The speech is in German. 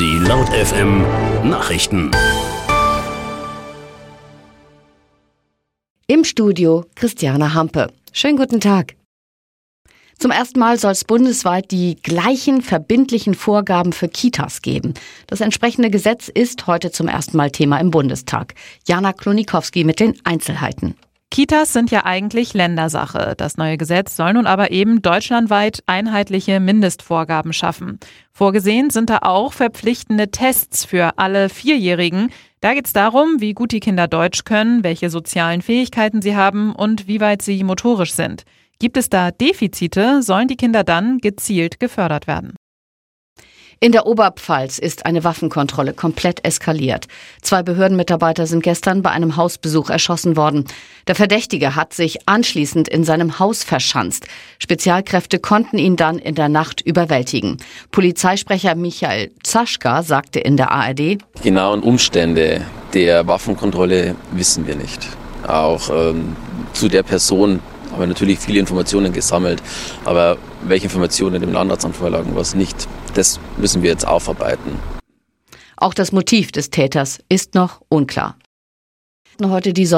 Die Laut FM Nachrichten. Im Studio Christiane Hampe. Schönen guten Tag. Zum ersten Mal soll es bundesweit die gleichen verbindlichen Vorgaben für Kitas geben. Das entsprechende Gesetz ist heute zum ersten Mal Thema im Bundestag. Jana Klonikowski mit den Einzelheiten. Kitas sind ja eigentlich Ländersache. Das neue Gesetz soll nun aber eben deutschlandweit einheitliche Mindestvorgaben schaffen. Vorgesehen sind da auch verpflichtende Tests für alle Vierjährigen. Da geht es darum, wie gut die Kinder Deutsch können, welche sozialen Fähigkeiten sie haben und wie weit sie motorisch sind. Gibt es da Defizite, sollen die Kinder dann gezielt gefördert werden. In der Oberpfalz ist eine Waffenkontrolle komplett eskaliert. 2 Behördenmitarbeiter sind gestern bei einem Hausbesuch erschossen worden. Der Verdächtige hat sich anschließend in seinem Haus verschanzt. Spezialkräfte konnten ihn dann in der Nacht überwältigen. Polizeisprecher Michael Zaschka sagte in der ARD: Die genauen Umstände der Waffenkontrolle wissen wir nicht. Auch zu der Person haben wir natürlich viele Informationen gesammelt, aber welche Informationen dem Landratsamt vorlagen, was nicht, das müssen wir jetzt aufarbeiten. Auch das Motiv des Täters ist noch unklar. Heute die